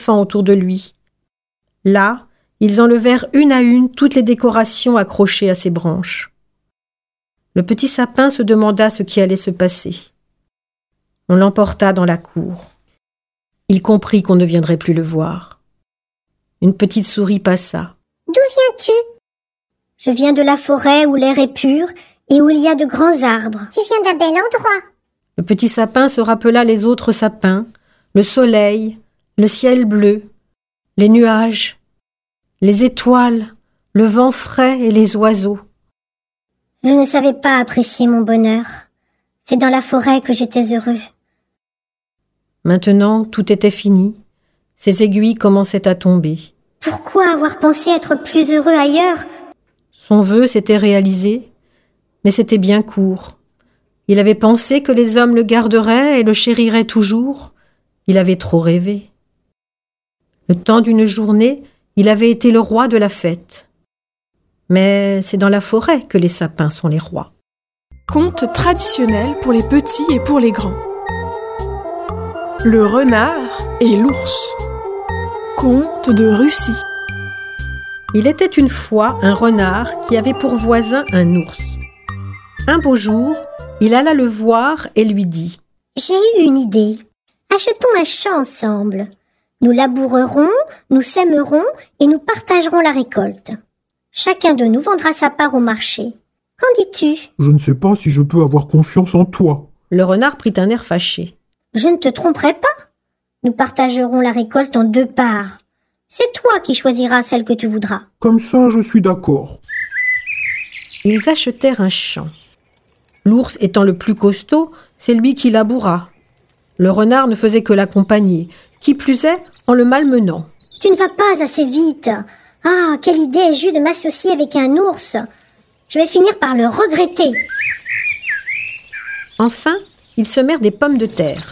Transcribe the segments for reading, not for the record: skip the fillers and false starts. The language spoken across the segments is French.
autour de lui. Là, ils enlevèrent une à une toutes les décorations accrochées à ses branches. Le petit sapin se demanda ce qui allait se passer. On l'emporta dans la cour. Il comprit qu'on ne viendrait plus le voir. Une petite souris passa. « D'où viens-tu »« Je viens de la forêt où l'air est pur et où il y a de grands arbres. »« Tu viens d'un bel endroit. » Le petit sapin se rappela les autres sapins, le soleil, le ciel bleu, les nuages, les étoiles, le vent frais et les oiseaux. Je ne savais pas apprécier mon bonheur. C'est dans la forêt que j'étais heureux. Maintenant, tout était fini. Ses aiguilles commençaient à tomber. Pourquoi avoir pensé être plus heureux ailleurs ? Son vœu s'était réalisé, mais c'était bien court. Il avait pensé que les hommes le garderaient et le chériraient toujours. Il avait trop rêvé. Le temps d'une journée, il avait été le roi de la fête. Mais c'est dans la forêt que les sapins sont les rois. Conte traditionnel pour les petits et pour les grands. Le renard et l'ours. Conte de Russie. Il était une fois un renard qui avait pour voisin un ours. Un beau jour, il alla le voir et lui dit « J'ai eu une idée. Achetons un champ ensemble. Nous labourerons, nous sèmerons et nous partagerons la récolte. Chacun de nous vendra sa part au marché. Qu'en dis-tu ? » Je ne sais pas si je peux avoir confiance en toi. Le renard prit un air fâché. « Je ne te tromperai pas. Nous partagerons la récolte en 2 parts. C'est toi qui choisiras celle que tu voudras. » Comme ça, je suis d'accord. Ils achetèrent un champ. L'ours étant le plus costaud, c'est lui qui laboura. Le renard ne faisait que l'accompagner, qui plus est en le malmenant. « Tu ne vas pas assez vite. Ah, quelle idée ai-je eue de m'associer avec un ours. Je vais finir par le regretter. » Enfin, ils semèrent des pommes de terre.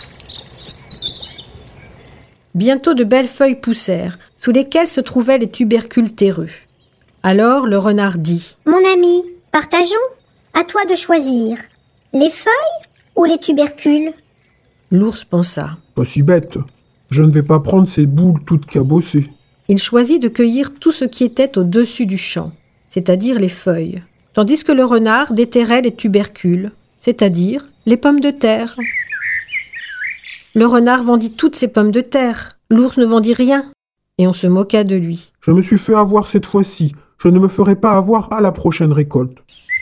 Bientôt de belles feuilles poussèrent, sous lesquelles se trouvaient les tubercules terreux. Alors le renard dit « Mon ami, partageons. À toi de choisir. Les feuilles ou les tubercules ?» L'ours pensa. « Pas si bête. Je ne vais pas prendre ces boules toutes cabossées. » Il choisit de cueillir tout ce qui était au-dessus du champ, c'est-à-dire les feuilles, tandis que le renard déterrait les tubercules, c'est-à-dire les pommes de terre. Le renard vendit toutes ses pommes de terre, l'ours ne vendit rien, et on se moqua de lui. « Je me suis fait avoir cette fois-ci, je ne me ferai pas avoir à la prochaine récolte. »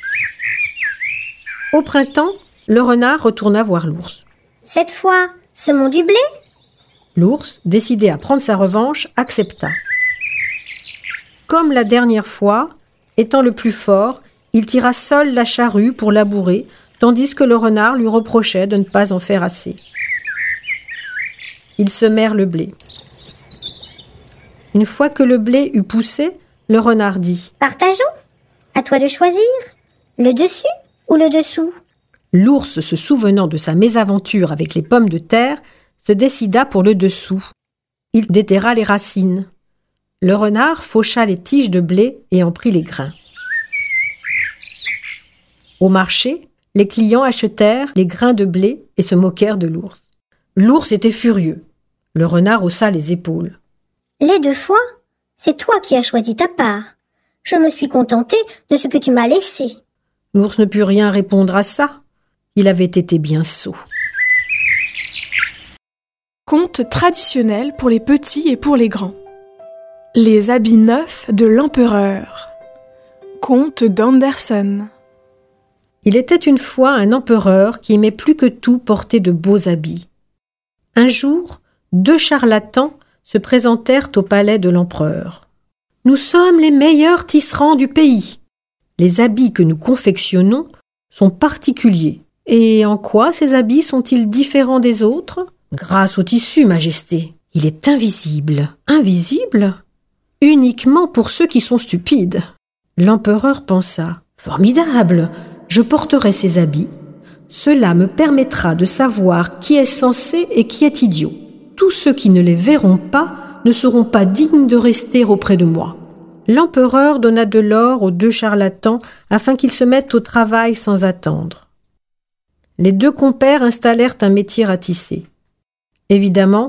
Au printemps, le renard retourna voir l'ours. « Cette fois, semons du blé ?» L'ours, décidé à prendre sa revanche, accepta. Comme la dernière fois, étant le plus fort, il tira seul la charrue pour labourer, tandis que le renard lui reprochait de ne pas en faire assez. Ils semèrent le blé. Une fois que le blé eut poussé, le renard dit « Partageons. À toi de choisir. Le dessus ou le dessous ?» L'ours, se souvenant de sa mésaventure avec les pommes de terre, se décida pour le dessous. Il déterra les racines. Le renard faucha les tiges de blé et en prit les grains. Au marché, les clients achetèrent les grains de blé et se moquèrent de l'ours. L'ours était furieux. Le renard haussa les épaules. « Les 2 fois, c'est toi qui as choisi ta part. Je me suis contenté de ce que tu m'as laissé. » L'ours ne put rien répondre à ça. Il avait été bien sot. Conte traditionnel pour les petits et pour les grands. Les habits neufs de l'empereur. Conte d'Andersen. Il était une fois un empereur qui aimait plus que tout porter de beaux habits. Un jour, 2 charlatans se présentèrent au palais de l'empereur. « Nous sommes les meilleurs tisserands du pays. Les habits que nous confectionnons sont particuliers. Et en quoi ces habits sont-ils différents des autres ? Grâce au tissu, Majesté. Il est invisible. Invisible ? Uniquement pour ceux qui sont stupides. » L'empereur pensa « Formidable ! Je porterai ces habits. Cela me permettra de savoir qui est sensé et qui est idiot. Tous ceux qui ne les verront pas ne seront pas dignes de rester auprès de moi. » L'empereur donna de l'or aux 2 charlatans afin qu'ils se mettent au travail sans attendre. Les 2 compères installèrent un métier à tisser. Évidemment,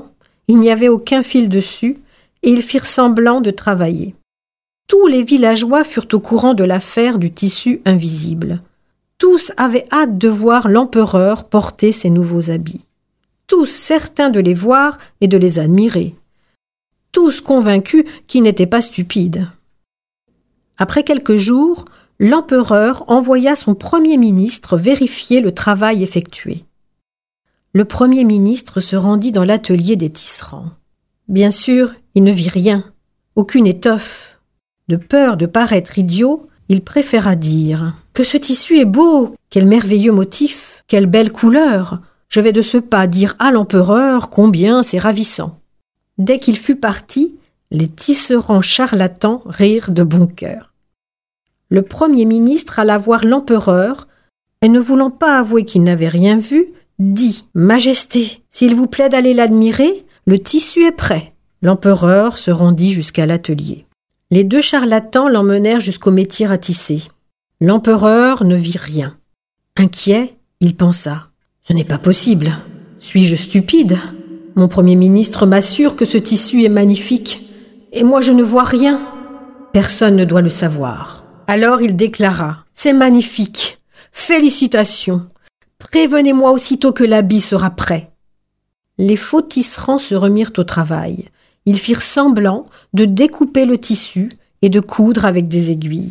Il n'y avait aucun fil dessus, et ils firent semblant de travailler. Tous les villageois furent au courant de l'affaire du tissu invisible. Tous avaient hâte de voir l'empereur porter ses nouveaux habits. Tous certains de les voir et de les admirer. Tous convaincus qu'ils n'étaient pas stupides. Après quelques jours, l'empereur envoya son premier ministre vérifier le travail effectué. Le premier ministre se rendit dans l'atelier des tisserands. Bien sûr, il ne vit rien, aucune étoffe. De peur de paraître idiot, il préféra dire « Que ce tissu est beau, quel merveilleux motif, quelle belle couleur. Je vais de ce pas dire à l'empereur combien c'est ravissant. » Dès qu'il fut parti, les tisserands charlatans rirent de bon cœur. Le premier ministre alla voir l'empereur et, ne voulant pas avouer qu'il n'avait rien vu, dit « Majesté, s'il vous plaît d'aller l'admirer, le tissu est prêt. » L'empereur se rendit jusqu'à l'atelier. Les deux charlatans l'emmenèrent jusqu'au métier à tisser. L'empereur ne vit rien. Inquiet, il pensa « Ce n'est pas possible. Suis-je stupide ? Mon premier ministre m'assure que ce tissu est magnifique, et moi je ne vois rien. Personne ne doit le savoir. » Alors il déclara « C'est magnifique. Félicitations. Prévenez-moi aussitôt que l'habit sera prêt. » Les faux tisserands se remirent au travail. Ils firent semblant de découper le tissu et de coudre avec des aiguilles.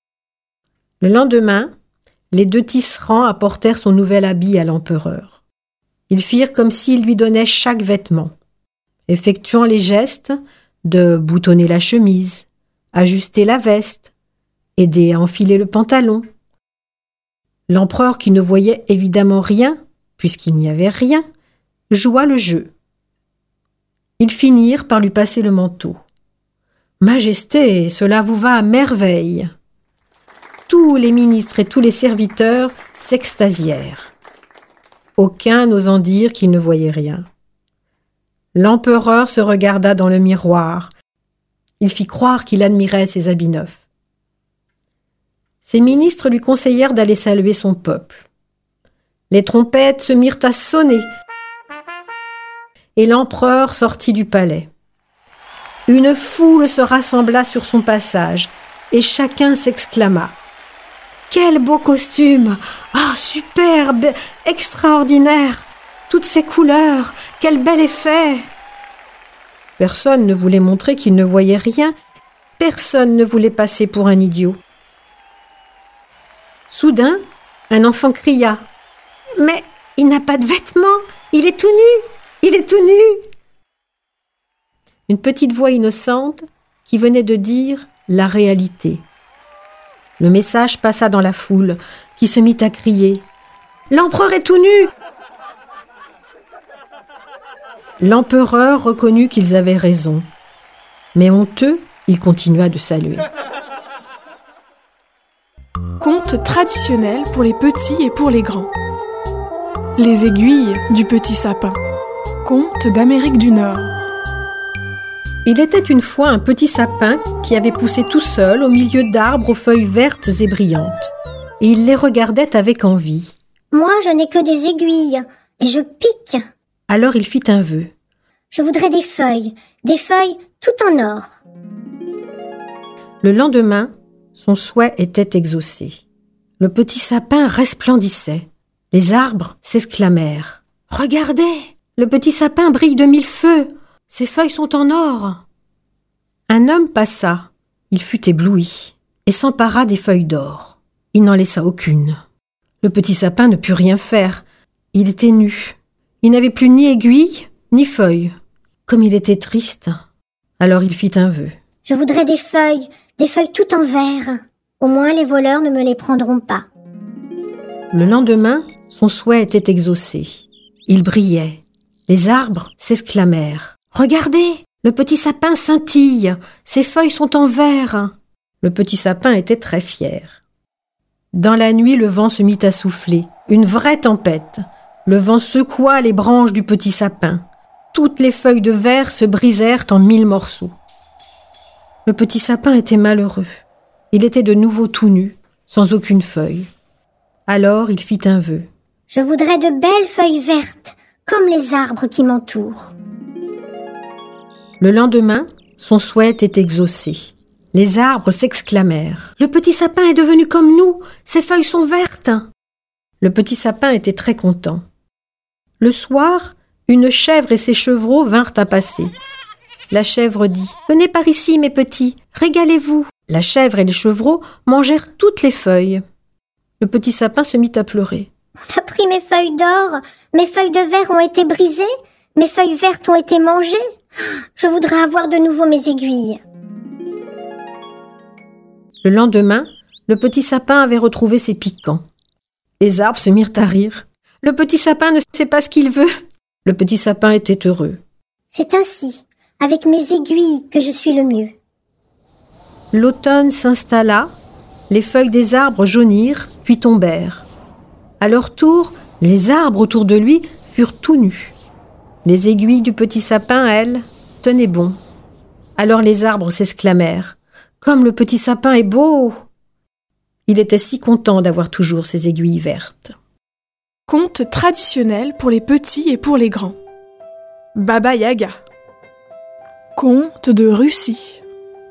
Le lendemain, les deux tisserands apportèrent son nouvel habit à l'empereur. Ils firent comme s'ils lui donnaient chaque vêtement, effectuant les gestes de boutonner la chemise, ajuster la veste, aider à enfiler le pantalon. L'empereur, qui ne voyait évidemment rien, puisqu'il n'y avait rien, joua le jeu. Ils finirent par lui passer le manteau. « Majesté, cela vous va à merveille !» Tous les ministres et tous les serviteurs s'extasièrent. Aucun n'osant dire qu'il ne voyait rien. L'empereur se regarda dans le miroir. Il fit croire qu'il admirait ses habits neufs. Ses ministres lui conseillèrent d'aller saluer son peuple. Les trompettes se mirent à sonner, et l'empereur sortit du palais. Une foule se rassembla sur son passage, et chacun s'exclama « Quel beau costume! Ah, superbe! Extraordinaire! Toutes ces couleurs! Quel bel effet !» Personne ne voulait montrer qu'il ne voyait rien. Personne ne voulait passer pour un idiot. Soudain, un enfant cria « Mais il n'a pas de vêtements! Il est tout nu! Il est tout nu !» Une petite voix innocente qui venait de dire la réalité. Le message passa dans la foule, qui se mit à crier « L'empereur est tout nu !» L'empereur reconnut qu'ils avaient raison, mais honteux, il continua de saluer. Conte traditionnel pour les petits et pour les grands. Les aiguilles du petit sapin. Conte d'Amérique du Nord. Il était une fois un petit sapin qui avait poussé tout seul au milieu d'arbres aux feuilles vertes et brillantes. Et il les regardait avec envie. « Moi, je n'ai que des aiguilles, et je pique. » Alors il fit un vœu. « Je voudrais des feuilles tout en or. » Le lendemain, son souhait était exaucé. Le petit sapin resplendissait. Les arbres s'exclamèrent. « Regardez, le petit sapin brille de mille feux. Ses feuilles sont en or. » Un homme passa. Il fut ébloui et s'empara des feuilles d'or. Il n'en laissa aucune. Le petit sapin ne put rien faire. Il était nu. Il n'avait plus ni aiguille, ni feuilles. Comme il était triste. Alors il fit un vœu. « Je voudrais des feuilles tout en verre. Au moins les voleurs ne me les prendront pas. » Le lendemain, son souhait était exaucé. Il brillait. Les arbres s'exclamèrent. « Regardez, le petit sapin scintille. Ses feuilles sont en verre. » Le petit sapin était très fier. Dans la nuit, le vent se mit à souffler. Une vraie tempête. Le vent secoua les branches du petit sapin. Toutes les feuilles de verre se brisèrent en 1000 morceaux. Le petit sapin était malheureux. Il était de nouveau tout nu, sans aucune feuille. Alors il fit un vœu. « Je voudrais de belles feuilles vertes, comme les arbres qui m'entourent. » Le lendemain, son souhait était exaucé. Les arbres s'exclamèrent. « Le petit sapin est devenu comme nous, ses feuilles sont vertes !» Le petit sapin était très content. Le soir, une chèvre et ses chevreaux vinrent à passer. La chèvre dit « Venez par ici, mes petits, régalez-vous !» La chèvre et les chevreaux mangèrent toutes les feuilles. Le petit sapin se mit à pleurer. « On a pris mes feuilles d'or, mes feuilles de verre ont été brisées, mes feuilles vertes ont été mangées. Je voudrais avoir de nouveau mes aiguilles. » Le lendemain, le petit sapin avait retrouvé ses piquants. Les arbres se mirent à rire. Le petit sapin ne sait pas ce qu'il veut. Le petit sapin était heureux. C'est ainsi, avec mes aiguilles, que je suis le mieux. L'automne s'installa, les feuilles des arbres jaunirent, puis tombèrent. À leur tour, les arbres autour de lui furent tout nus. Les aiguilles du petit sapin, elles, tenaient bon. Alors les arbres s'exclamèrent « Comme le petit sapin est beau !» Il était si content d'avoir toujours ses aiguilles vertes. Conte traditionnel pour les petits et pour les grands. Baba Yaga. Conte de Russie.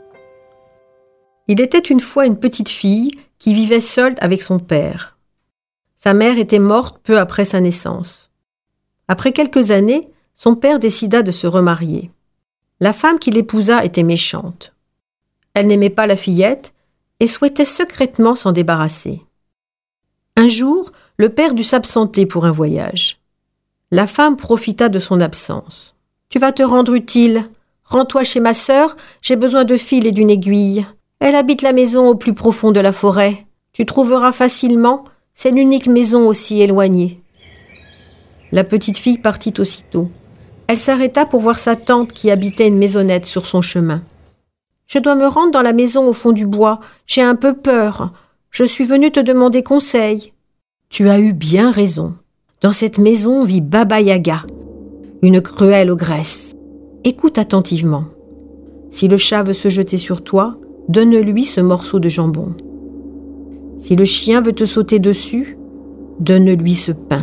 Il était une fois une petite fille qui vivait seule avec son père. Sa mère était morte peu après sa naissance. Après quelques années, son père décida de se remarier. La femme qu'il épousa était méchante. Elle n'aimait pas la fillette et souhaitait secrètement s'en débarrasser. Un jour, le père dut s'absenter pour un voyage. La femme profita de son absence. « Tu vas te rendre utile. Rends-toi chez ma sœur, j'ai besoin de fil et d'une aiguille. Elle habite la maison au plus profond de la forêt. Tu trouveras facilement, c'est l'unique maison aussi éloignée. » La petite fille partit aussitôt. Elle s'arrêta pour voir sa tante qui habitait une maisonnette sur son chemin. « Je dois me rendre dans la maison au fond du bois. J'ai un peu peur. Je suis venue te demander conseil. » Tu as eu bien raison. Dans cette maison vit Baba Yaga, une cruelle ogresse. Écoute attentivement. Si le chat veut se jeter sur toi, donne-lui ce morceau de jambon. Si le chien veut te sauter dessus, donne-lui ce pain.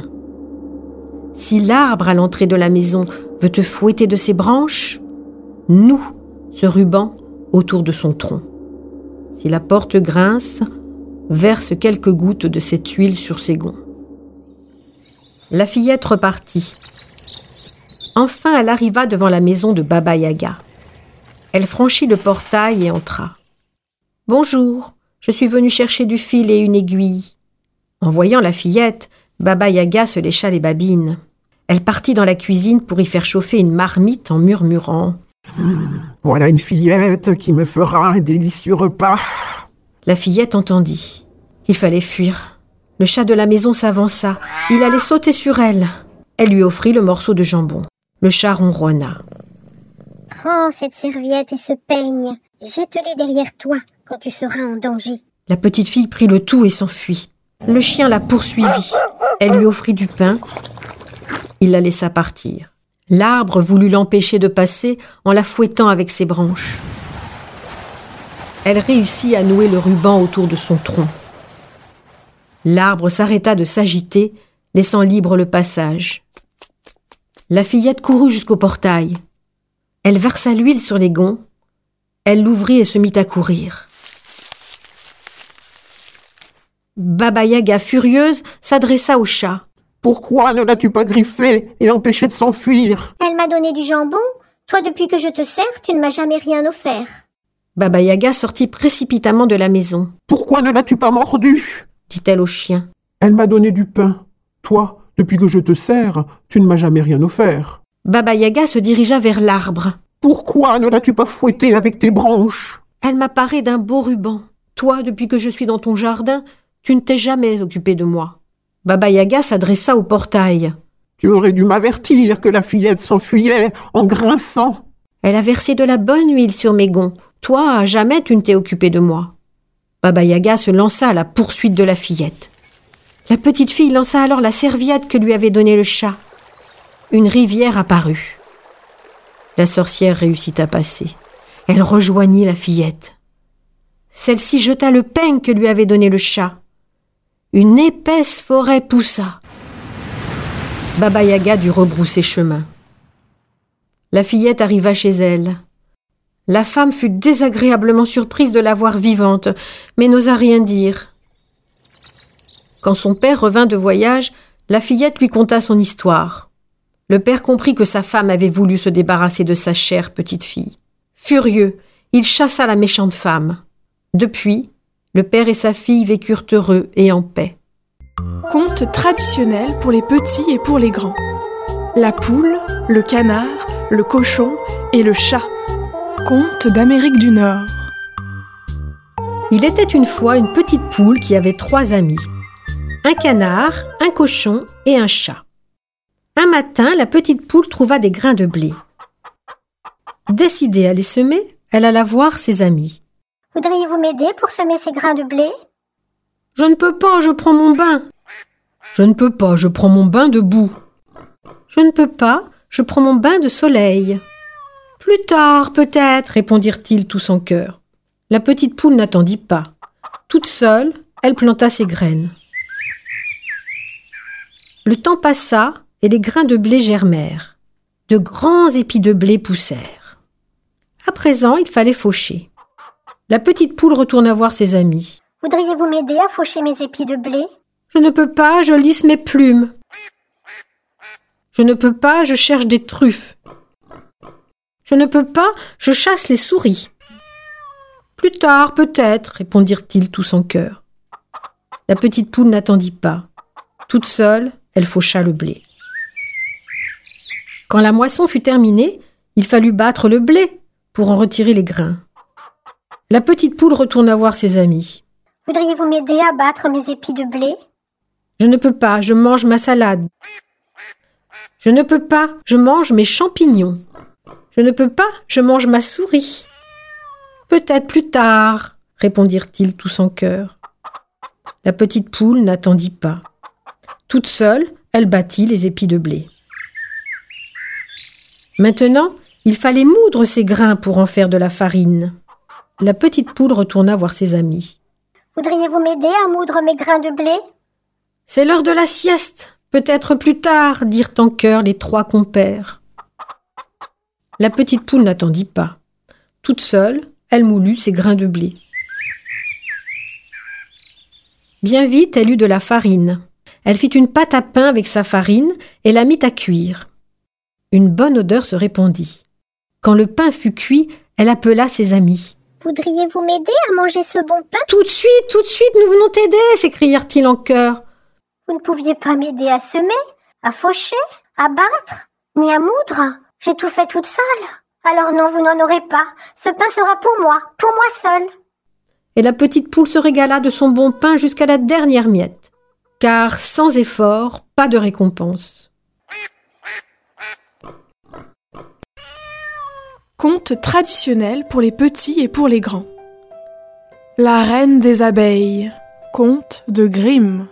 Si l'arbre à l'entrée de la maison veut te fouetter de ses branches, noue ce ruban autour de son tronc. Si la porte grince, verse quelques gouttes de cette huile sur ses gonds. La fillette repartit. Enfin, elle arriva devant la maison de Baba Yaga. Elle franchit le portail et entra. « Bonjour, je suis venue chercher du fil et une aiguille. » En voyant la fillette, Baba Yaga se lécha les babines. Elle partit dans la cuisine pour y faire chauffer une marmite en murmurant. « Voilà une fillette qui me fera un délicieux repas. » La fillette entendit. Il fallait fuir. Le chat de la maison s'avança. Il allait sauter sur elle. Elle lui offrit le morceau de jambon. Le chat ronronna. « Prends cette serviette et ce peigne. Jette-les derrière toi quand tu seras en danger. » La petite fille prit le tout et s'enfuit. Le chien la poursuivit. Elle lui offrit du pain. Il la laissa partir. L'arbre voulut l'empêcher de passer en la fouettant avec ses branches. Elle réussit à nouer le ruban autour de son tronc. L'arbre s'arrêta de s'agiter, laissant libre le passage. La fillette courut jusqu'au portail. Elle versa l'huile sur les gonds. Elle l'ouvrit et se mit à courir. Baba Yaga, furieuse, s'adressa au chat. « Pourquoi ne l'as-tu pas griffé et l'empêché de s'enfuir ?» Elle m'a donné du jambon. Toi, depuis que je te sers, tu ne m'as jamais rien offert. Baba Yaga sortit précipitamment de la maison. « Pourquoi ne l'as-tu pas mordu ?» dit-elle au chien. « Elle m'a donné du pain. Toi, depuis que je te sers, tu ne m'as jamais rien offert. » Baba Yaga se dirigea vers l'arbre. « Pourquoi ne l'as-tu pas fouetté avec tes branches ?» Elle m'a paré d'un beau ruban. Toi, depuis que je suis dans ton jardin, tu ne t'es jamais occupé de moi. Baba Yaga s'adressa au portail. « Tu aurais dû m'avertir que la fillette s'enfuyait en grinçant. » Elle a versé de la bonne huile sur mes gonds. Toi, jamais tu ne t'es occupé de moi. Baba Yaga se lança à la poursuite de la fillette. La petite fille lança alors la serviette que lui avait donnée le chat. Une rivière apparut. La sorcière réussit à passer. Elle rejoignit la fillette. Celle-ci jeta le peigne que lui avait donné le chat. Une épaisse forêt poussa. Baba Yaga dut rebrousser chemin. La fillette arriva chez elle. La femme fut désagréablement surprise de la voir vivante, mais n'osa rien dire. Quand son père revint de voyage, la fillette lui conta son histoire. Le père comprit que sa femme avait voulu se débarrasser de sa chère petite fille. Furieux, il chassa la méchante femme. Depuis, le père et sa fille vécurent heureux et en paix. Conte traditionnel pour les petits et pour les grands. La poule, le canard, le cochon et le chat. Conte d'Amérique du Nord. Il était une fois une petite poule qui avait 3 amis. Un canard, un cochon et un chat. Un matin, la petite poule trouva des grains de blé. Décidée à les semer, elle alla voir ses amis. « Voudriez-vous m'aider pour semer ces grains de blé ?»« Je ne peux pas, je prends mon bain. »« Je ne peux pas, je prends mon bain de boue. »« Je ne peux pas, je prends mon bain de soleil. »« Plus tard, peut-être, répondirent-ils tous en chœur. La petite poule n'attendit pas. Toute seule, elle planta ses graines. Le temps passa et les grains de blé germèrent. De grands épis de blé poussèrent. À présent, il fallait faucher. La petite poule retourna voir ses amis. « Voudriez-vous m'aider à faucher mes épis de blé ?»« Je ne peux pas, je lisse mes plumes. »« Je ne peux pas, je cherche des truffes. »« Je ne peux pas, je chasse les souris. »« Plus tard, peut-être, répondirent-ils tous en chœur. La petite poule n'attendit pas. Toute seule, elle faucha le blé. Quand la moisson fut terminée, il fallut battre le blé pour en retirer les grains. La petite poule retourna voir ses amis. « Voudriez-vous m'aider à battre mes épis de blé ?»« Je ne peux pas, je mange ma salade. »« Je ne peux pas, je mange mes champignons. »« Je ne peux pas, je mange ma souris. »« Peut-être plus tard, répondirent-ils tous en chœur. La petite poule n'attendit pas. Toute seule, elle battit les épis de blé. Maintenant, il fallait moudre ces grains pour en faire de la farine. La petite poule retourna voir ses amis. « Voudriez-vous m'aider à moudre mes grains de blé ?»« C'est l'heure de la sieste, peut-être plus tard, dirent en chœur les 3 compères. La petite poule n'attendit pas. Toute seule, elle moulut ses grains de blé. Bien vite, elle eut de la farine. Elle fit une pâte à pain avec sa farine et la mit à cuire. Une bonne odeur se répandit. Quand le pain fut cuit, elle appela ses amis. « Voudriez-vous m'aider à manger ce bon pain ?»« Tout de suite, nous venons t'aider !» s'écrièrent-ils en chœur. Vous ne pouviez pas m'aider à semer, à faucher, à battre, ni à moudre. J'ai tout fait toute seule. Alors non, vous n'en aurez pas. Ce pain sera pour moi seule. » Et la petite poule se régala de son bon pain jusqu'à la dernière miette. Car sans effort, pas de récompense. Conte traditionnel pour les petits et pour les grands. La reine des abeilles. Conte de Grimm.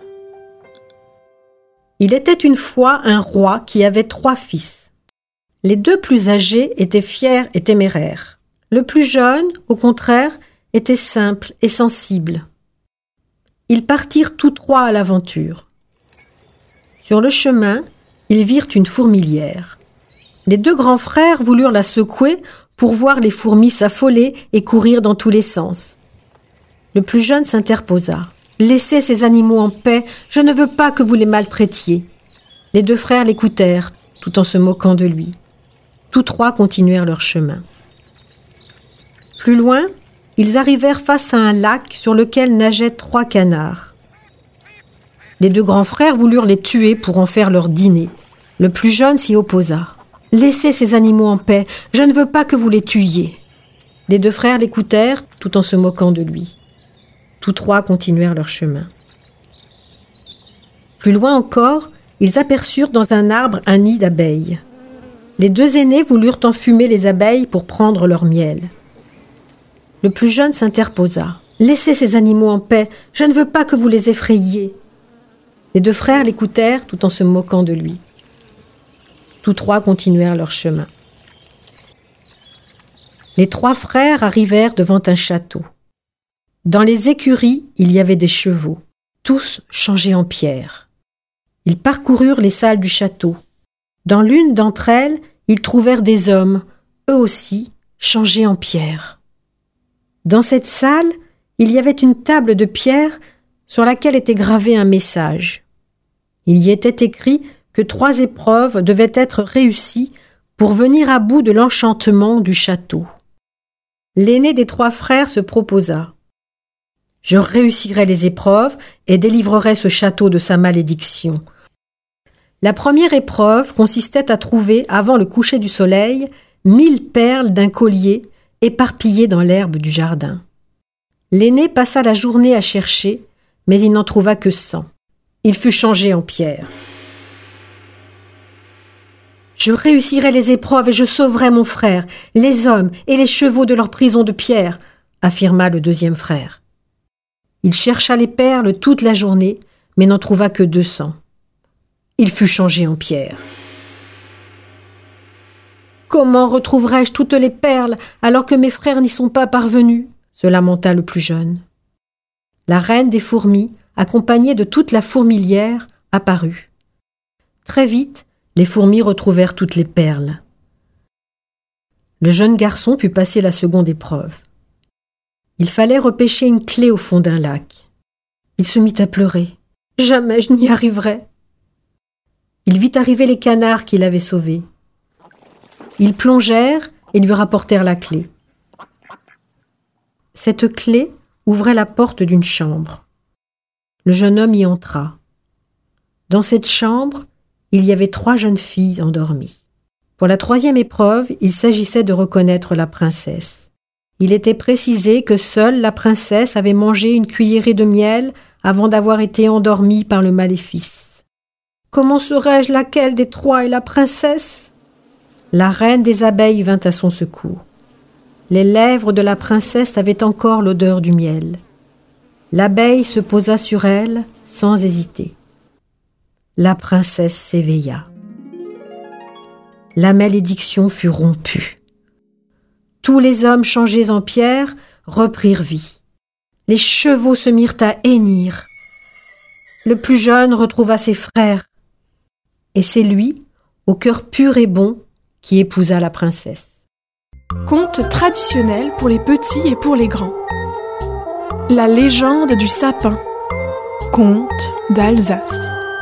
Il était une fois un roi qui avait 3 fils. Les 2 plus âgés étaient fiers et téméraires. Le plus jeune, au contraire, était simple et sensible. Ils partirent tous 3 à l'aventure. Sur le chemin, ils virent une fourmilière. Les 2 grands frères voulurent la secouer pour voir les fourmis s'affoler et courir dans tous les sens. Le plus jeune s'interposa. « Laissez ces animaux en paix, je ne veux pas que vous les maltraitiez. » Les 2 frères l'écoutèrent, tout en se moquant de lui. Tous 3 continuèrent leur chemin. Plus loin, ils arrivèrent face à un lac sur lequel nageaient 3 canards. Les 2 grands frères voulurent les tuer pour en faire leur dîner. Le plus jeune s'y opposa. « Laissez ces animaux en paix, je ne veux pas que vous les tuiez. » Les 2 frères l'écoutèrent tout en se moquant de lui. Tous 3 continuèrent leur chemin. Plus loin encore, ils aperçurent dans un arbre un nid d'abeilles. Les 2 aînés voulurent enfumer les abeilles pour prendre leur miel. Le plus jeune s'interposa. « Laissez ces animaux en paix, je ne veux pas que vous les effrayiez. » Les 2 frères l'écoutèrent tout en se moquant de lui. Tous 3 continuèrent leur chemin. Les 3 frères arrivèrent devant un château. Dans les écuries, il y avait des chevaux, tous changés en pierre. Ils parcoururent les salles du château. Dans l'une d'entre elles, ils trouvèrent des hommes, eux aussi, changés en pierre. Dans cette salle, il y avait une table de pierre sur laquelle était gravé un message. Il y était écrit que 3 épreuves devaient être réussies pour venir à bout de l'enchantement du château. L'aîné des 3 frères se proposa. « Je réussirai les épreuves et délivrerai ce château de sa malédiction. » La première épreuve consistait à trouver, avant le coucher du soleil, 1000 perles d'un collier éparpillées dans l'herbe du jardin. L'aîné passa la journée à chercher, mais il n'en trouva que 100. Il fut changé en pierre. « Je réussirai les épreuves et je sauverai mon frère, les hommes et les chevaux de leur prison de pierre, » affirma le 2e frère. Il chercha les perles toute la journée, mais n'en trouva que 200. Il fut changé en pierre. « Comment retrouverai-je toutes les perles alors que mes frères n'y sont pas parvenus ?» se lamenta le plus jeune. La reine des fourmis, accompagnée de toute la fourmilière, apparut. Très vite, les fourmis retrouvèrent toutes les perles. Le jeune garçon put passer la seconde épreuve. Il fallait repêcher une clé au fond d'un lac. Il se mit à pleurer. « Jamais je n'y arriverai !» Il vit arriver les canards qu'il avait sauvés. Ils plongèrent et lui rapportèrent la clé. Cette clé ouvrait la porte d'une chambre. Le jeune homme y entra. Dans cette chambre, il y avait 3 jeunes filles endormies. Pour la 3e épreuve, il s'agissait de reconnaître la princesse. Il était précisé que seule la princesse avait mangé une cuillerée de miel avant d'avoir été endormie par le maléfice. Comment saurais-je laquelle des 3 est la princesse ? La reine des abeilles vint à son secours. Les lèvres de la princesse avaient encore l'odeur du miel. L'abeille se posa sur elle sans hésiter. La princesse s'éveilla. La malédiction fut rompue. Tous les hommes changés en pierre reprirent vie. Les chevaux se mirent à hennir. Le plus jeune retrouva ses frères. Et c'est lui, au cœur pur et bon, qui épousa la princesse. Conte traditionnel pour les petits et pour les grands. La légende du sapin. Conte d'Alsace.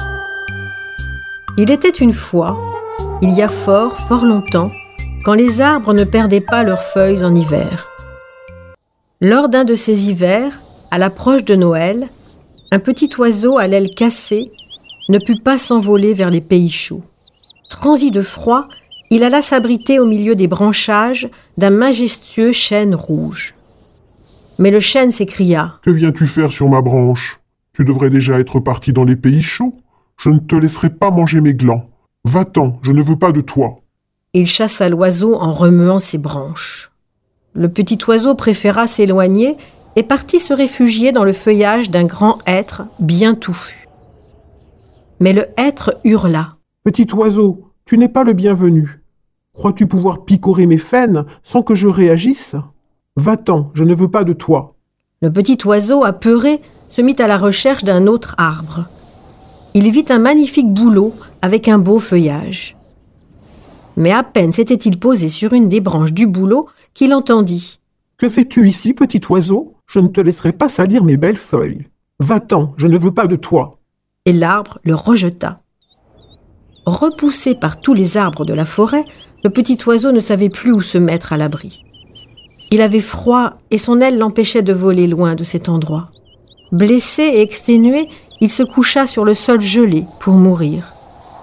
Il était une fois, il y a fort, fort longtemps, quand les arbres ne perdaient pas leurs feuilles en hiver. Lors d'un de ces hivers, à l'approche de Noël, un petit oiseau à l'aile cassée ne put pas s'envoler vers les pays chauds. Transi de froid, il alla s'abriter au milieu des branchages d'un majestueux chêne rouge. Mais le chêne s'écria : « Que viens-tu faire sur ma branche ? Tu devrais déjà être parti dans les pays chauds. Je ne te laisserai pas manger mes glands. Va-t'en, je ne veux pas de toi. » Il chassa l'oiseau en remuant ses branches. Le petit oiseau préféra s'éloigner et partit se réfugier dans le feuillage d'un grand hêtre bien touffu. Mais le hêtre hurla : « Petit oiseau, tu n'es pas le bienvenu. Crois-tu pouvoir picorer mes faines sans que je réagisse ? Va-t'en, je ne veux pas de toi. » Le petit oiseau, apeuré, se mit à la recherche d'un autre arbre. Il vit un magnifique bouleau avec un beau feuillage. Mais à peine s'était-il posé sur une des branches du bouleau qu'il entendit : « Que fais-tu ici, petit oiseau ? Je ne te laisserai pas salir mes belles feuilles. Va-t'en, je ne veux pas de toi. » Et l'arbre le rejeta. Repoussé par tous les arbres de la forêt, le petit oiseau ne savait plus où se mettre à l'abri. Il avait froid et son aile l'empêchait de voler loin de cet endroit. Blessé et exténué, il se coucha sur le sol gelé pour mourir.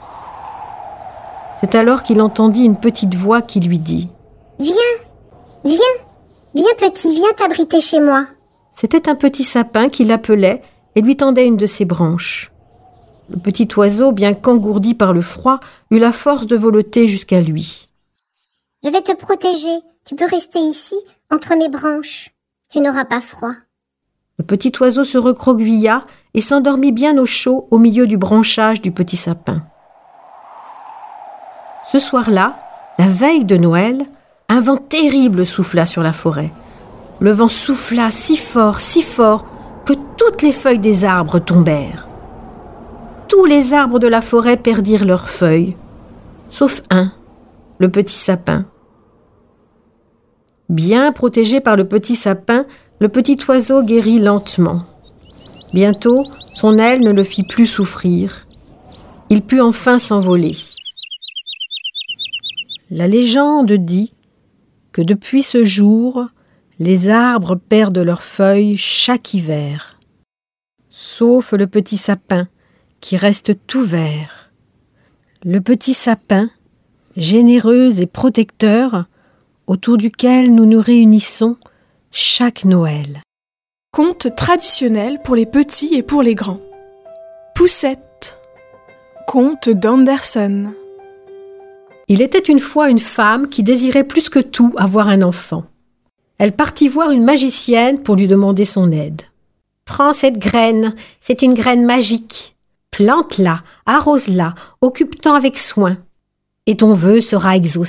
C'est alors qu'il entendit une petite voix qui lui dit : « Viens, viens, viens petit, viens t'abriter chez moi. » C'était un petit sapin qui l'appelait et lui tendait une de ses branches. Le petit oiseau, bien qu'engourdi par le froid, eut la force de voleter jusqu'à lui. « Je vais te protéger, tu peux rester ici, entre mes branches. Tu n'auras pas froid. » Le petit oiseau se recroquevilla et s'endormit bien au chaud au milieu du branchage du petit sapin. Ce soir-là, la veille de Noël, un vent terrible souffla sur la forêt. Le vent souffla si fort que toutes les feuilles des arbres tombèrent. Tous les arbres de la forêt perdirent leurs feuilles, sauf un. le petit sapin. Bien protégé par le petit sapin, le petit oiseau guérit lentement. Bientôt, son aile ne le fit plus souffrir. Il put enfin s'envoler. La légende dit que depuis ce jour, les arbres perdent leurs feuilles chaque hiver, sauf le petit sapin qui reste tout vert. Le petit sapin, généreux et protecteur, autour duquel nous nous réunissons chaque Noël. Conte traditionnel pour les petits et pour les grands. Poussette. Conte d'Andersen. Il était une fois une femme qui désirait plus que tout avoir un enfant. Elle partit voir une magicienne pour lui demander son aide. « Prends cette graine, c'est une graine magique. Plante-la, arrose-la, occupe-t'en avec soin, et ton vœu sera exaucé. »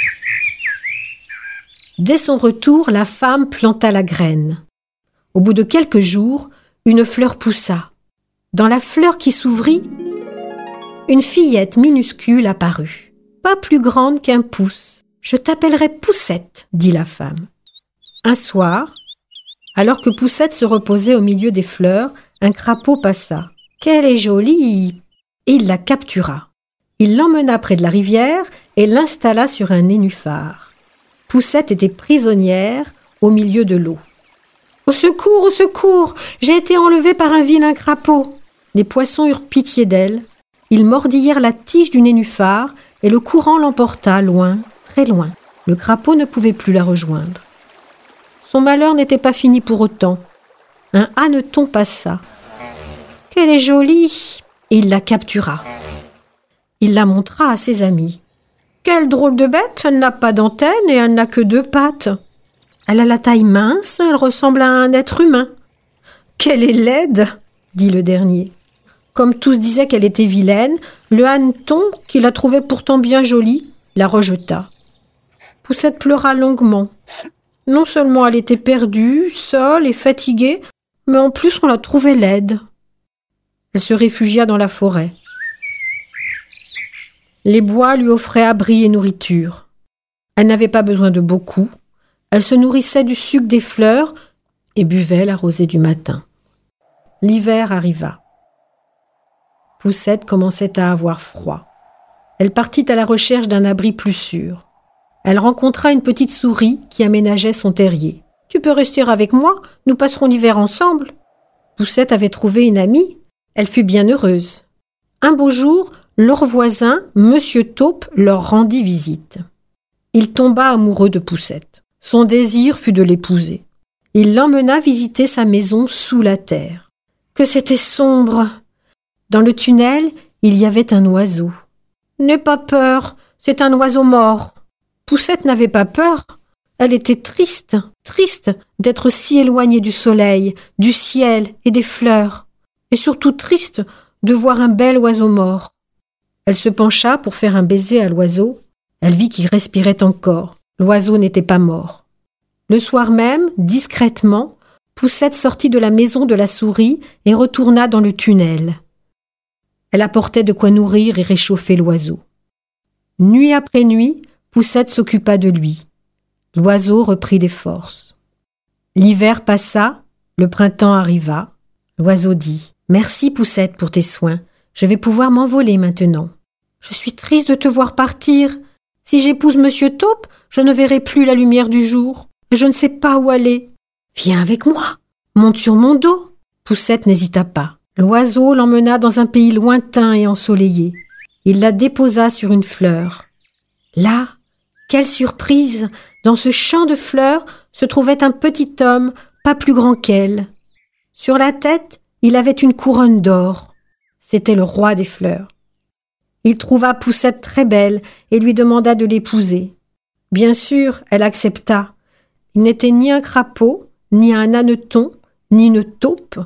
Dès son retour, la femme planta la graine. Au bout de quelques jours, une fleur poussa. Dans la fleur qui s'ouvrit, une fillette minuscule apparut, pas plus grande qu'un pouce. « Je t'appellerai Poussette, » dit la femme. Un soir, alors que Poussette se reposait au milieu des fleurs, un crapaud passa. « Qu'elle est jolie !» Et il la captura. Il l'emmena près de la rivière et l'installa sur un nénuphar. Poussette était prisonnière au milieu de l'eau. « Au secours, au secours ! J'ai été enlevée par un vilain crapaud !» Les poissons eurent pitié d'elle. Ils mordillèrent la tige du nénuphar et le courant l'emporta loin, très loin. Le crapaud ne pouvait plus la rejoindre. Son malheur n'était pas fini pour autant. Un hanneton passa. « Qu'elle est jolie !» Et il la captura. Il la montra à ses amis. « Quelle drôle de bête, elle n'a pas d'antenne et elle n'a que 2 pattes. Elle a la taille mince, elle ressemble à un être humain. »« Qu'elle est laide !» dit le dernier. Comme tous disaient qu'elle était vilaine, le hanneton, qui la trouvait pourtant bien jolie, la rejeta. Poussette pleura longuement. Non seulement elle était perdue, seule et fatiguée, mais en plus on la trouvait laide. Elle se réfugia dans la forêt. Les bois lui offraient abri et nourriture. Elle n'avait pas besoin de beaucoup. Elle se nourrissait du suc des fleurs et buvait la rosée du matin. L'hiver arriva. Poussette commençait à avoir froid. Elle partit à la recherche d'un abri plus sûr. Elle rencontra une petite souris qui aménageait son terrier. « Tu peux rester avec moi, nous passerons l'hiver ensemble. » Poussette avait trouvé une amie. Elle fut bien heureuse. Un beau jour, leur voisin, Monsieur Taupe, leur rendit visite. Il tomba amoureux de Poussette. Son désir fut de l'épouser. Il l'emmena visiter sa maison sous la terre. Que c'était sombre! Dans le tunnel, il y avait un oiseau. « N'aie pas peur, c'est un oiseau mort. » Poussette n'avait pas peur. Elle était triste d'être si éloignée du soleil, du ciel et des fleurs, et surtout triste de voir un bel oiseau mort. Elle se pencha pour faire un baiser à l'oiseau. Elle vit qu'il respirait encore. L'oiseau n'était pas mort. Le soir même, discrètement, Poussette sortit de la maison de la souris et retourna dans le tunnel. Elle apportait de quoi nourrir et réchauffer l'oiseau. Nuit après nuit, Poussette s'occupa de lui. L'oiseau reprit des forces. L'hiver passa, le printemps arriva. L'oiseau dit « Merci Poussette pour tes soins. Je vais pouvoir m'envoler maintenant. Je suis triste de te voir partir. Si j'épouse Monsieur Taupe, je ne verrai plus la lumière du jour. Et je ne sais pas où aller. Viens avec moi. Monte sur mon dos. » Poussette n'hésita pas. L'oiseau l'emmena dans un pays lointain et ensoleillé. Il la déposa sur une fleur. Là, quelle surprise! Dans ce champ de fleurs se trouvait un petit homme, pas plus grand qu'elle. Sur la tête, il avait une couronne d'or. C'était le roi des fleurs. Il trouva Poussette très belle et lui demanda de l'épouser. Bien sûr, elle accepta. Il n'était ni un crapaud, ni un hanneton, ni une taupe.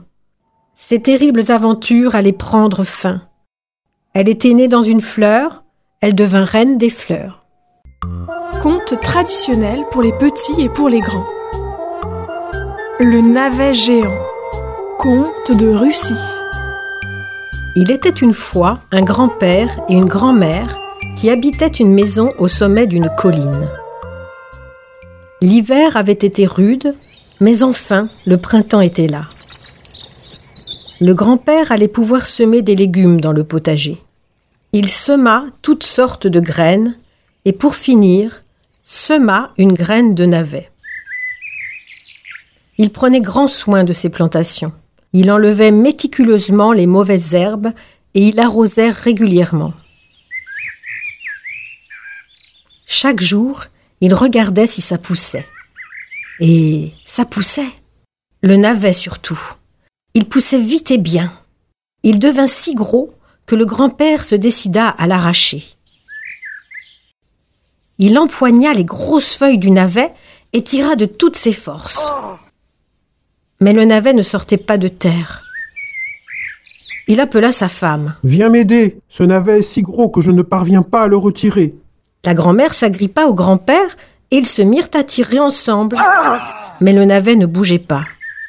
Ces terribles aventures allaient prendre fin. Elle était née dans une fleur, elle devint reine des fleurs. Conte traditionnel pour les petits et pour les grands. Le navet géant. Conte de Russie. Il était une fois un grand-père et une grand-mère qui habitait une maison au sommet d'une colline. L'hiver avait été rude, mais enfin, le printemps était là. Le grand-père allait pouvoir semer des légumes dans le potager. Il sema toutes sortes de graines et pour finir, sema une graine de navet. Il prenait grand soin de ses plantations. Il enlevait méticuleusement les mauvaises herbes et il arrosait régulièrement. Chaque jour, il regardait si ça poussait. Et ça poussait. Le navet surtout. Il poussait vite et bien. Il devint si gros que le grand-père se décida à l'arracher. Il empoigna les grosses feuilles du navet et tira de toutes ses forces. Mais le navet ne sortait pas de terre. Il appela sa femme. « Viens m'aider, ce navet est si gros que je ne parviens pas à le retirer. » La grand-mère s'agrippa au grand-père et ils se mirent à tirer ensemble. Mais le navet ne bougeait pas.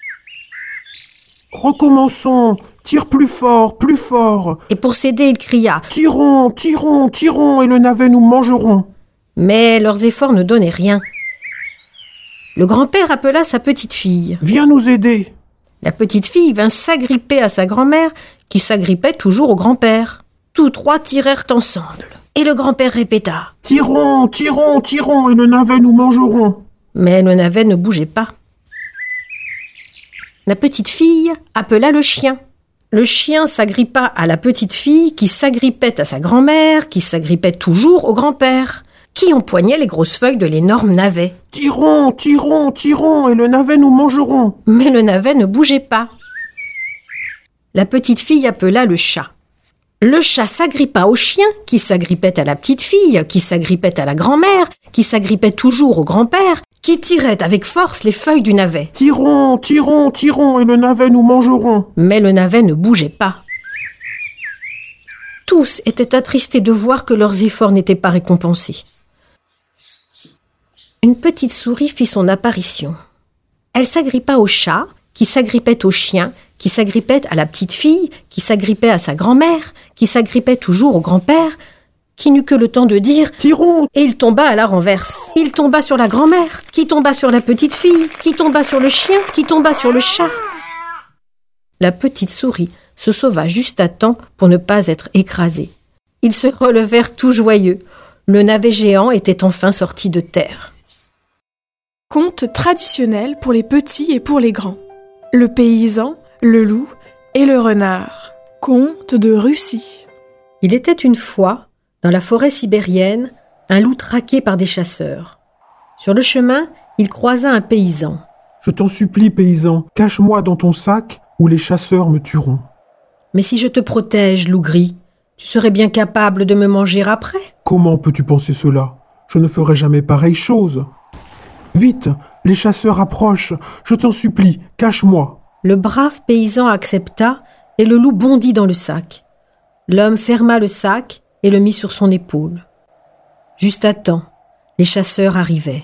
« Recommençons, tire plus fort, plus fort. » Et pour s'aider, il cria « Tirons, tirons, tirons, et le navet nous mangerons. » Mais leurs efforts ne donnaient rien. Le grand-père appela sa petite fille. « Viens nous aider. » La petite fille vint s'agripper à sa grand-mère, qui s'agrippait toujours au grand-père. Tous trois tirèrent ensemble. Et le grand-père répéta « Tirons, tirons, tirons, et le navet nous mangerons. » Mais le navet ne bougeait pas. La petite fille appela le chien. Le chien s'agrippa à la petite fille, qui s'agrippait à sa grand-mère, qui s'agrippait toujours au grand-père, qui empoignait les grosses feuilles de l'énorme navet. « Tirons, tirons, tirons, et le navet nous mangerons. » Mais le navet ne bougeait pas. La petite fille appela le chat. Le chat s'agrippa au chien, qui s'agrippait à la petite fille, qui s'agrippait à la grand-mère, qui s'agrippait toujours au grand-père, qui tirait avec force les feuilles du navet. « Tirons, tirons, tirons, et le navet nous mangerons. » Mais le navet ne bougeait pas. Tous étaient attristés de voir que leurs efforts n'étaient pas récompensés. Une petite souris fit son apparition. Elle s'agrippa au chat, qui s'agrippait au chien, qui s'agrippait à la petite fille, qui s'agrippait à sa grand-mère, qui s'agrippait toujours au grand-père, qui n'eut que le temps de dire « Tirons !» Et il tomba à la renverse. Il tomba sur la grand-mère, qui tomba sur la petite fille, qui tomba sur le chien, qui tomba sur le chat. La petite souris se sauva juste à temps pour ne pas être écrasée. Ils se relevèrent tout joyeux. Le navet géant était enfin sorti de terre. Conte traditionnel pour les petits et pour les grands. Le paysan, le loup et le renard. Conte de Russie. Il était une fois, dans la forêt sibérienne, un loup traqué par des chasseurs. Sur le chemin, il croisa un paysan. « Je t'en supplie, paysan, cache-moi dans ton sac ou les chasseurs me tueront. » « Mais si je te protège, loup gris, tu serais bien capable de me manger après ?»« Comment peux-tu penser cela? Je ne ferai jamais pareille chose. » « Vite, les chasseurs approchent, je t'en supplie, cache-moi. » Le brave paysan accepta et le loup bondit dans le sac. L'homme ferma le sac et le mit sur son épaule. Juste à temps, les chasseurs arrivaient.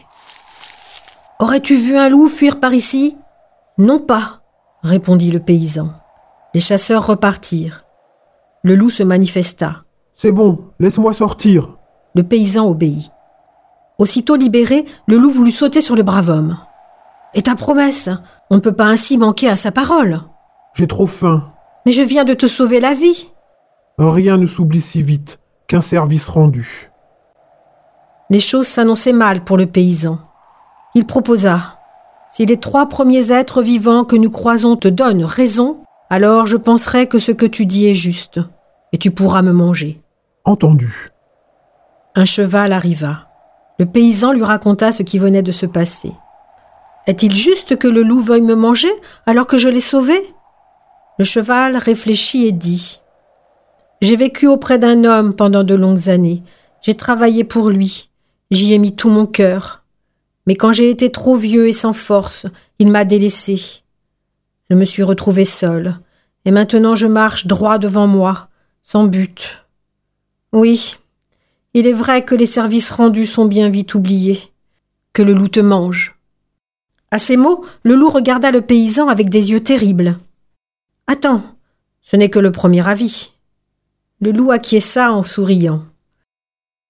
« Aurais-tu vu un loup fuir par ici ?»« Non pas, » répondit le paysan. Les chasseurs repartirent. Le loup se manifesta. « C'est bon, laisse-moi sortir. » Le paysan obéit. Aussitôt libéré, le loup voulut sauter sur le brave homme. « Et ta promesse? On ne peut pas ainsi manquer à sa parole. »« J'ai trop faim. »« Mais je viens de te sauver la vie. » Rien ne s'oublie si vite qu'un service rendu. Les choses s'annonçaient mal pour le paysan. Il proposa « Si les 3 premiers êtres vivants que nous croisons te donnent raison, alors je penserai que ce que tu dis est juste, et tu pourras me manger. » Entendu. Un cheval arriva. Le paysan lui raconta ce qui venait de se passer. « Est-il juste que le loup veuille me manger alors que je l'ai sauvé ?» Le cheval réfléchit et dit « J'ai vécu auprès d'un homme pendant de longues années. J'ai travaillé pour lui. J'y ai mis tout mon cœur. Mais quand j'ai été trop vieux et sans force, il m'a délaissé. Je me suis retrouvé seul, et maintenant je marche droit devant moi, sans but. Oui, il est vrai que les services rendus sont bien vite oubliés, que le loup te mange. » À ces mots, le loup regarda le paysan avec des yeux terribles. « Attends, ce n'est que le premier avis. » Le loup acquiesça en souriant.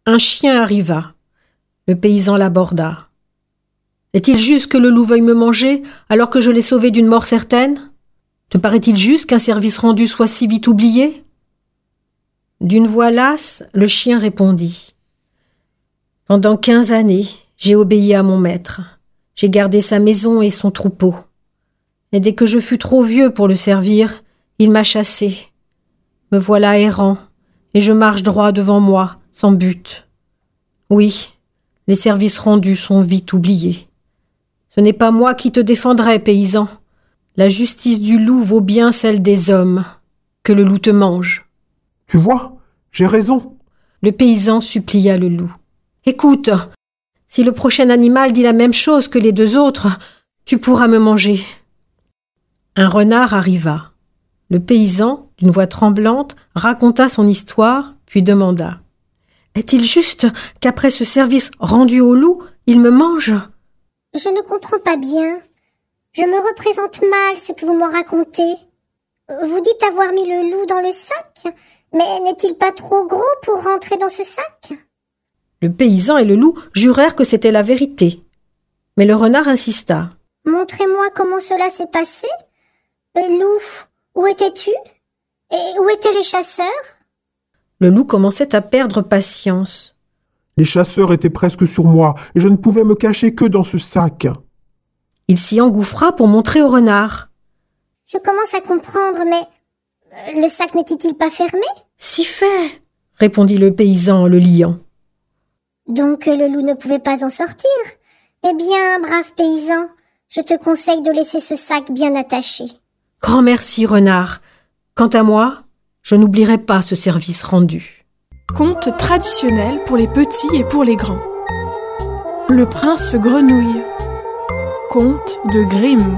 Un chien arriva. Le paysan l'aborda. « Est-il juste que le loup veuille me manger alors que je l'ai sauvé d'une mort certaine ? Te paraît-il juste qu'un service rendu soit si vite oublié ?» D'une voix lasse, le chien répondit. « Pendant 15 années, j'ai obéi à mon maître. J'ai gardé sa maison et son troupeau. Et dès que je fus trop vieux pour le servir, il m'a chassé. Me voilà errant, et je marche droit devant moi, sans but. Oui, les services rendus sont vite oubliés. Ce n'est pas moi qui te défendrai, paysan. La justice du loup vaut bien celle des hommes. Que le loup te mange. » Tu vois, j'ai raison. Le paysan supplia le loup. « Écoute, si le prochain animal dit la même chose que les deux autres, tu pourras me manger. » Un renard arriva. Le paysan, d'une voix tremblante, raconta son histoire, puis demanda. « Est-il juste qu'après ce service rendu au loup, il me mange ?» Je ne comprends pas bien. Je me représente mal ce que vous m'en racontez. Vous dites avoir mis le loup dans le sac, mais n'est-il pas trop gros pour rentrer dans ce sac ? Le paysan et le loup jurèrent que c'était la vérité. Mais le renard insista. « Montrez-moi comment cela s'est passé. Loup, où étais-tu ? Et où étaient les chasseurs ? » Le loup commençait à perdre patience. Les chasseurs étaient presque sur moi, et je ne pouvais me cacher que dans ce sac. Il s'y engouffra pour montrer au renard. « Je commence à comprendre, mais le sac n'était-il pas fermé ? » ?»« Si fait, répondit le paysan en le liant. « Donc le loup ne pouvait pas en sortir ? Eh bien, brave paysan, je te conseille de laisser ce sac bien attaché. » Grand merci, renard. Quant à moi, je n'oublierai pas ce service rendu. Conte traditionnel pour les petits et pour les grands. Le prince grenouille. Conte de Grimm.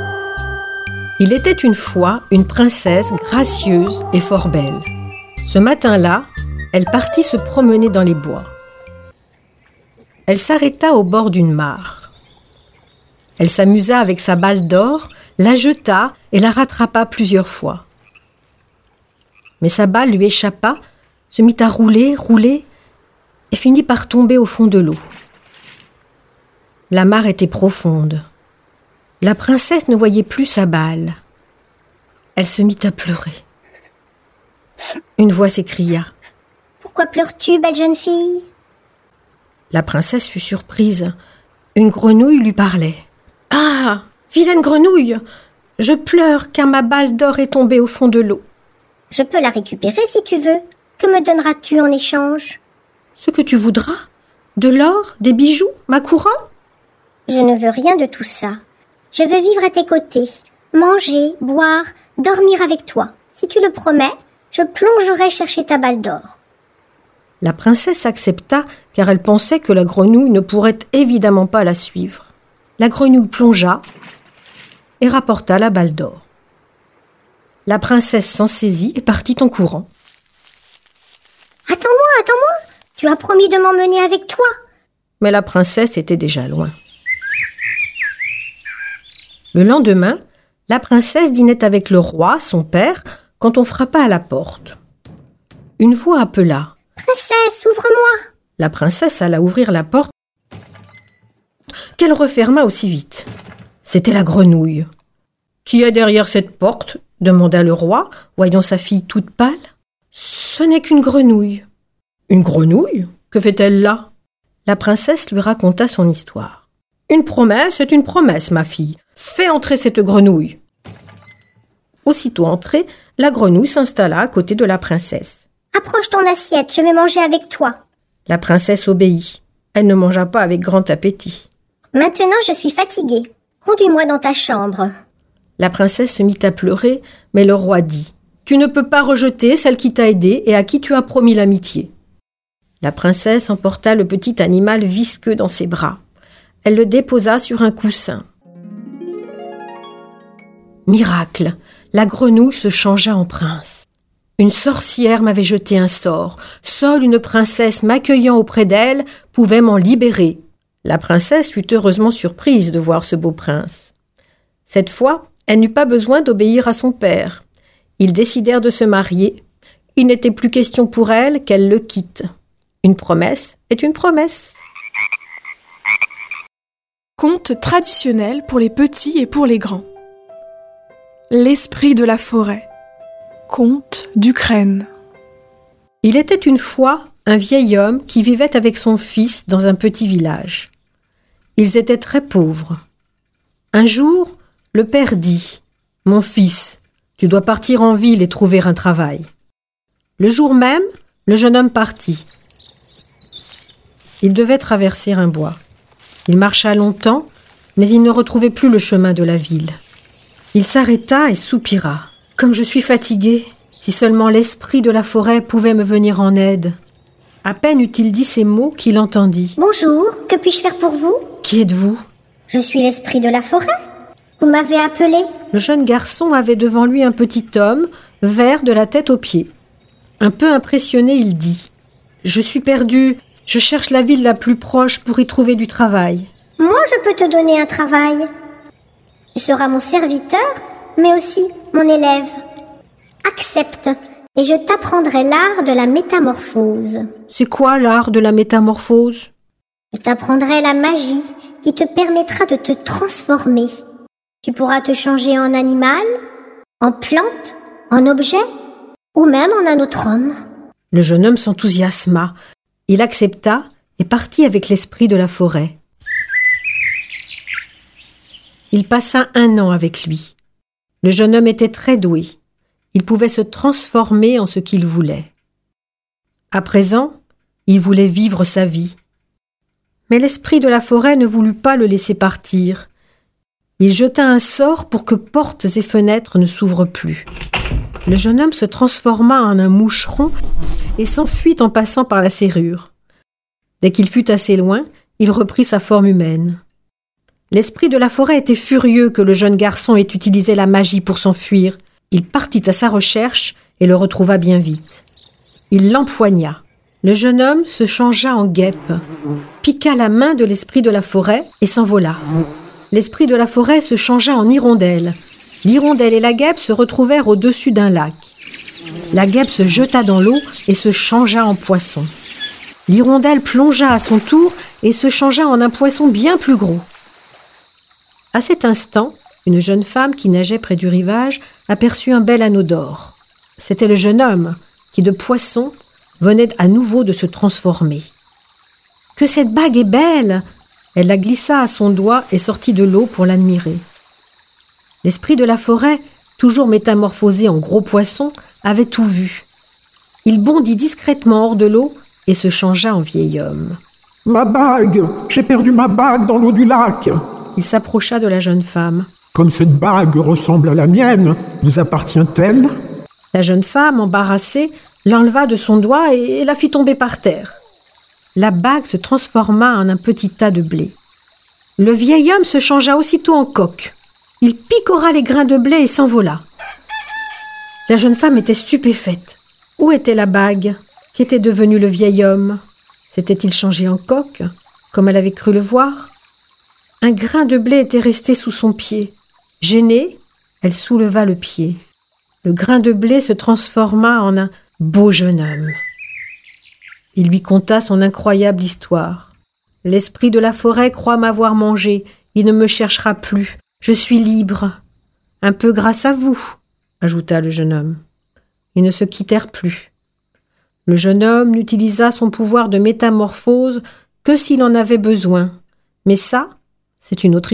Il était une fois une princesse gracieuse et fort belle. Ce matin-là, elle partit se promener dans les bois. Elle s'arrêta au bord d'une mare. Elle s'amusa avec sa balle d'or, la jeta et la rattrapa plusieurs fois. Mais sa balle lui échappa, se mit à rouler et finit par tomber au fond de l'eau. La mare était profonde. La princesse ne voyait plus sa balle. Elle se mit à pleurer. Une voix s'écria. « Pourquoi pleures-tu, belle jeune fille ?» La princesse fut surprise. Une grenouille lui parlait. « Ah, vilaine grenouille, je pleure car ma balle d'or est tombée au fond de l'eau. »« Je peux la récupérer si tu veux. Que me donneras-tu en échange ?»« Ce que tu voudras. De l'or, des bijoux, ma couronne ?»« Je ne veux rien de tout ça. Je veux vivre à tes côtés, manger, boire, dormir avec toi. Si tu le promets, je plongerai chercher ta balle d'or. » La princesse accepta car elle pensait que la grenouille ne pourrait évidemment pas la suivre. La grenouille plongea et rapporta la balle d'or. La princesse s'en saisit et partit en courant. « Attends-moi, tu as promis de m'emmener avec toi. » Mais la princesse était déjà loin. Le lendemain, la princesse dînait avec le roi, son père, quand on frappa à la porte. Une voix appela. « Princesse, ouvre-moi !» La princesse alla ouvrir la porte, qu'elle referma aussi vite. C'était la grenouille. « Qui est derrière cette porte ?» demanda le roi, voyant sa fille toute pâle. « Ce n'est qu'une grenouille. »« Une grenouille ? Que fait-elle là ?» La princesse lui raconta son histoire. « Une promesse est une promesse, ma fille. Fais entrer cette grenouille. » Aussitôt entrée, la grenouille s'installa à côté de la princesse. « Approche ton assiette, je vais manger avec toi. » La princesse obéit. Elle ne mangea pas avec grand appétit. « Maintenant, je suis fatiguée. Conduis-moi dans ta chambre. » La princesse se mit à pleurer, mais le roi dit « Tu ne peux pas rejeter celle qui t'a aidée et à qui tu as promis l'amitié. » La princesse emporta le petit animal visqueux dans ses bras. Elle le déposa sur un coussin. Miracle! La grenouille se changea en prince. Une sorcière m'avait jeté un sort. Seule une princesse m'accueillant auprès d'elle pouvait m'en libérer. La princesse fut heureusement surprise de voir ce beau prince. Cette fois, elle n'eut pas besoin d'obéir à son père. Ils décidèrent de se marier. Il n'était plus question pour elle qu'elle le quitte. Une promesse est une promesse. Conte traditionnel pour les petits et pour les grands. L'esprit de la forêt. Conte d'Ukraine. Il était une fois un vieil homme qui vivait avec son fils dans un petit village. Ils étaient très pauvres. Un jour, le père dit « Mon fils, tu dois partir en ville et trouver un travail. » Le jour même, le jeune homme partit. Il devait traverser un bois. Il marcha longtemps, mais il ne retrouvait plus le chemin de la ville. Il s'arrêta et soupira. « Comme je suis fatigué, si seulement l'esprit de la forêt pouvait me venir en aide. » À peine eut-il dit ces mots qu'il entendit. « Bonjour, que puis-je faire pour vous ? » ?»« Qui êtes-vous ? » ?»« Je suis l'esprit de la forêt. Vous m'avez appelé ?» Le jeune garçon avait devant lui un petit homme, vert de la tête aux pieds. Un peu impressionné, il dit « Je suis perdu, je cherche la ville la plus proche pour y trouver du travail. »« Moi, je peux te donner un travail. Tu seras mon serviteur, mais aussi mon élève. Accepte, et je t'apprendrai l'art de la métamorphose. » »« C'est quoi l'art de la métamorphose ? » ?»« Je t'apprendrai la magie qui te permettra de te transformer. Tu pourras te changer en animal, en plante, en objet, ou même en un autre homme. » Le jeune homme s'enthousiasma. Il accepta et partit avec l'esprit de la forêt. Il passa 1 an avec lui. Le jeune homme était très doué. Il pouvait se transformer en ce qu'il voulait. À présent, il voulait vivre sa vie. Mais l'esprit de la forêt ne voulut pas le laisser partir. Il jeta un sort pour que portes et fenêtres ne s'ouvrent plus. Le jeune homme se transforma en un moucheron et s'enfuit en passant par la serrure. Dès qu'il fut assez loin, il reprit sa forme humaine. L'esprit de la forêt était furieux que le jeune garçon ait utilisé la magie pour s'enfuir. Il partit à sa recherche et le retrouva bien vite. Il l'empoigna. Le jeune homme se changea en guêpe, piqua la main de l'esprit de la forêt et s'envola. L'esprit de la forêt se changea en hirondelle. L'hirondelle et la guêpe se retrouvèrent au-dessus d'un lac. La guêpe se jeta dans l'eau et se changea en poisson. L'hirondelle plongea à son tour et se changea en un poisson bien plus gros. À cet instant, une jeune femme qui nageait près du rivage aperçut un bel anneau d'or. C'était le jeune homme qui, de poisson, venait à nouveau de se transformer. « Que cette bague est belle !» Elle la glissa à son doigt et sortit de l'eau pour l'admirer. L'esprit de la forêt, toujours métamorphosé en gros poisson, avait tout vu. Il bondit discrètement hors de l'eau et se changea en vieil homme. « Ma bague! J'ai perdu ma bague dans l'eau du lac !» Il s'approcha de la jeune femme. « Comme cette bague ressemble à la mienne, vous appartient-elle ?» La jeune femme, embarrassée, l'enleva de son doigt et la fit tomber par terre. La bague se transforma en un petit tas de blé. Le vieil homme se changea aussitôt en coq. Il picora les grains de blé et s'envola. La jeune femme était stupéfaite. Où était la bague ? Qu'était devenu le vieil homme ? S'était-il changé en coq, comme elle avait cru le voir ? Un grain de blé était resté sous son pied. Gênée, elle souleva le pied. Le grain de blé se transforma en un beau jeune homme. Il lui conta son incroyable histoire. « L'esprit de la forêt croit m'avoir mangé. Il ne me cherchera plus. Je suis libre. Un peu grâce à vous, » ajouta le jeune homme. Ils ne se quittèrent plus. Le jeune homme n'utilisa son pouvoir de métamorphose que s'il en avait besoin. Mais ça, c'est une autre histoire.